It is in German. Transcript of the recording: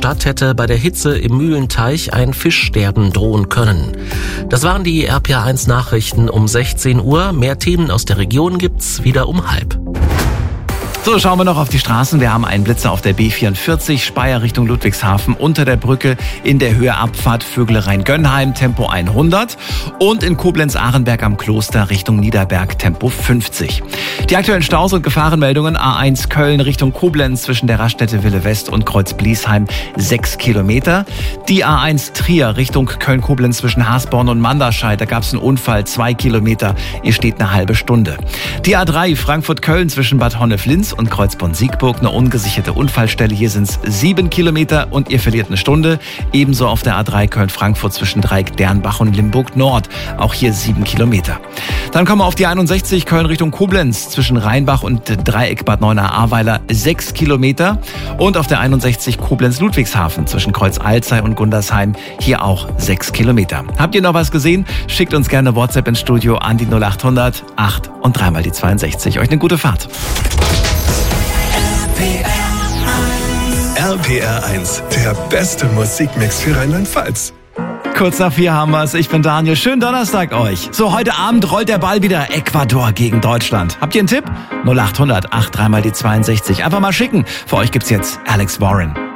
Stadt hätte bei der Hitze im Mühlenteich ein Fischsterben drohen können. Das waren die RPA1 Nachrichten um 16 Uhr. Mehr Themen aus der Region gibt's wieder um 12:30. So, schauen wir noch auf die Straßen. Wir haben einen Blitzer auf der B44, Speyer Richtung Ludwigshafen, unter der Brücke in der Höhe Abfahrt Vögelerein-Gönnheim, Tempo 100. Und in Koblenz-Ahrenberg am Kloster Richtung Niederberg, Tempo 50. Die aktuellen Staus und Gefahrenmeldungen: A1 Köln Richtung Koblenz zwischen der Raststätte Wille West und Kreuz Bliesheim 6 Kilometer. Die A1 Trier Richtung Köln-Koblenz zwischen Hasborn und Manderscheid, da gab es einen Unfall, 2 Kilometer. Ihr steht eine halbe Stunde. Die A3 Frankfurt-Köln zwischen Bad Honnef-Linz und Kreuzborn-Siegburg, eine ungesicherte Unfallstelle. Hier sind es 7 Kilometer und ihr verliert eine Stunde. Ebenso auf der A3 Köln-Frankfurt zwischen Dreieck-Dernbach und Limburg-Nord. Auch hier 7 Kilometer. Dann kommen wir auf die 61 Köln Richtung Koblenz zwischen Rheinbach und Dreieck Bad Neuenahr-Ahrweiler 6 Kilometer. Und auf der 61 Koblenz-Ludwigshafen zwischen Kreuz Alzey und Gundersheim hier auch 6 Kilometer. Habt ihr noch was gesehen? Schickt uns gerne WhatsApp ins Studio an die 0800 8 und 3 mal die 62. Euch eine gute Fahrt. RPR 1, der beste Musikmix für Rheinland-Pfalz. Kurz nach 4 haben wir's. Ich bin Daniel. Schönen Donnerstag euch. So, heute Abend rollt der Ball wieder. Ecuador gegen Deutschland. Habt ihr einen Tipp? 0800 8 3 mal die 62. Einfach mal schicken. Für euch gibt's jetzt Alex Warren.